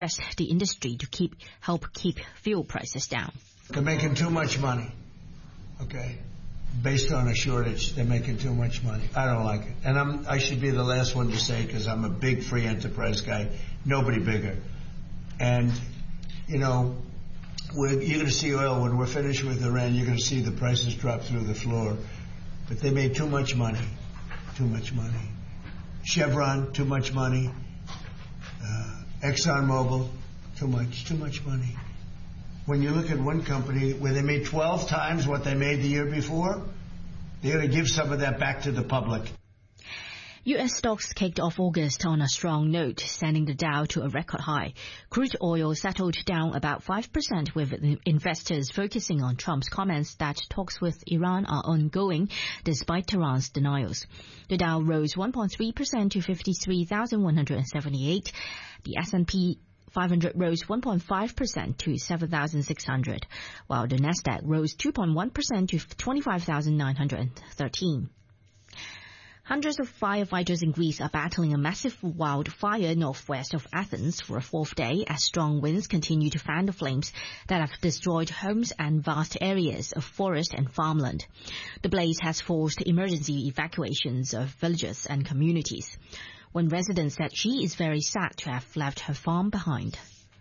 the industry to help keep fuel prices down. They're making too much money, okay? Based on a shortage, they're making too much money. I don't like it. And I should be the last one to say, because I'm a big free enterprise guy, nobody bigger. And, you know, you're going to see oil, when we're finished with Iran, you're going to see the prices drop through the floor. But they made too much money, too much money. Chevron, too much money. ExxonMobil, too much money. When you look at one company where they made 12 times what they made the year before, they're going to give some of that back to the public. U.S. stocks kicked off August on a strong note, sending the Dow to a record high. Crude oil settled down about 5%, with investors focusing on Trump's comments that talks with Iran are ongoing, despite Tehran's denials. The Dow rose 1.3% to 53,178. The S&P 500 rose 1.5% to 7,600, while the Nasdaq rose 2.1% to 25,913. Hundreds of firefighters in Greece are battling a massive wildfire northwest of Athens for a fourth day as strong winds continue to fan the flames that have destroyed homes and vast areas of forest and farmland. The blaze has forced emergency evacuations of villages and communities. One resident said she is very sad to have left her farm behind.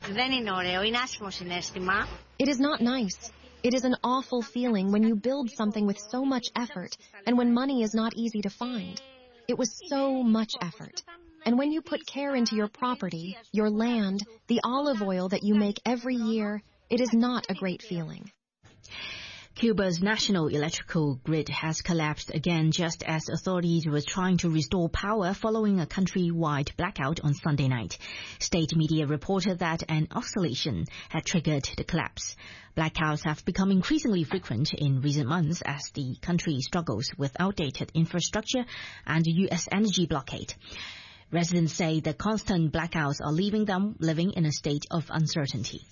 It is not nice. It is an awful feeling when you build something with so much effort and when money is not easy to find. It was so much effort. And when you put care into your property, your land, the olive oil that you make every year, it is not a great feeling. Cuba's national electrical grid has collapsed again just as authorities were trying to restore power following a countrywide blackout on Sunday night. State media reported that an oscillation had triggered the collapse. Blackouts have become increasingly frequent in recent months as the country struggles with outdated infrastructure and the U.S. energy blockade. Residents say the constant blackouts are leaving them living in a state of uncertainty.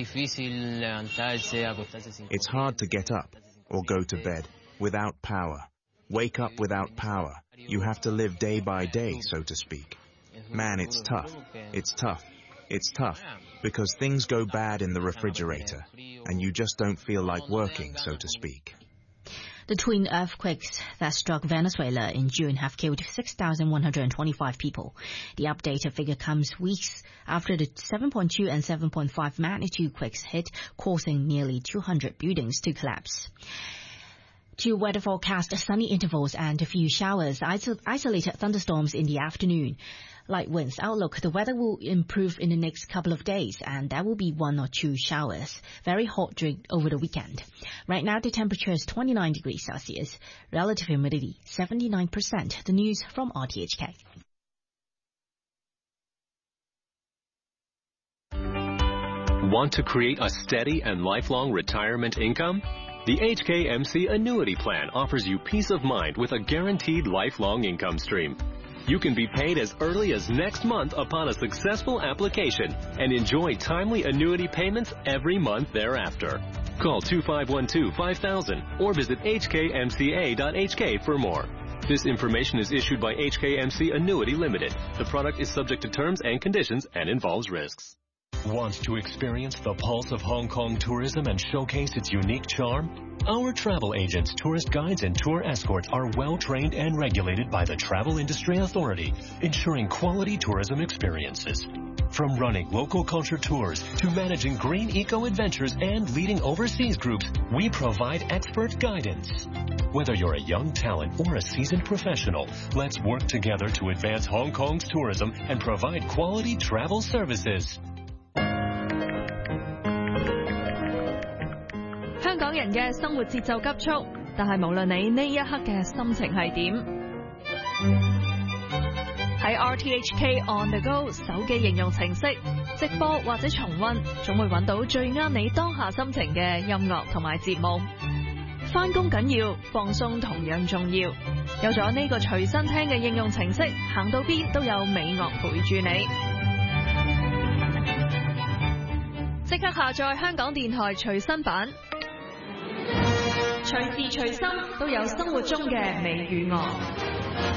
It's hard to get up or go to bed without power. Wake up without power. You have to live day by day, so to speak. Man, it's tough. It's tough. It's tough because things go bad in the refrigerator and you just don't feel like working, so to speak. The twin earthquakes that struck Venezuela in June have killed 6,125 people. The updated figure comes weeks after the 7.2 and 7.5 magnitude quakes hit, causing nearly 200 buildings to collapse. To weather forecast, sunny intervals and a few showers, isolated thunderstorms in the afternoon. Light winds outlook, the weather will improve in the next couple of days and there will be 1 or 2 showers. Very hot over the weekend. Right now the temperature is 29 degrees Celsius. Relative humidity 79%. The news from RTHK. Want to create a steady and lifelong retirement income? The HKMC Annuity Plan offers you peace of mind with a guaranteed lifelong income stream. You can be paid as early as next month upon a successful application and enjoy timely annuity payments every month thereafter. Call 2512-5000 or visit hkmca.hk for more. This information is issued by HKMC Annuity Limited. The product is subject to terms and conditions and involves risks. Want to experience the pulse of Hong Kong tourism and showcase its unique charm? Our travel agents, tourist guides, and tour escorts are well-trained and regulated by the Travel Industry Authority, ensuring quality tourism experiences. From running local culture tours to managing green eco-adventures and leading overseas groups, we provide expert guidance. Whether you're a young talent or a seasoned professional, let's work together to advance Hong Kong's tourism and provide quality travel services. 香港人嘅生活節奏急速，但係無論你呢一刻嘅心情係點，喺 RTHK On The Go 手機應用程式直播或者重溫，總會揾到最啱你當下心情嘅音樂同埋節目。返工緊要，放鬆同樣重要。有咗呢個隨身聽嘅應用程式，行到邊都有美樂陪住你。即刻下載香港電台隨身版。隨時隨心都有生活中嘅美與樂。